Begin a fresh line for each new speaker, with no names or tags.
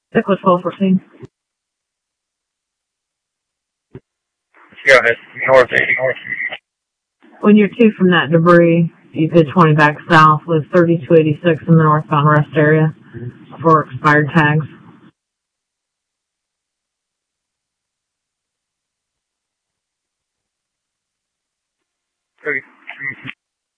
Stick with 1214.
Go ahead. North 80.
When you're 2 from that debris, you did 20 back south with 3286 in the northbound rest area for expired tags.
Okay.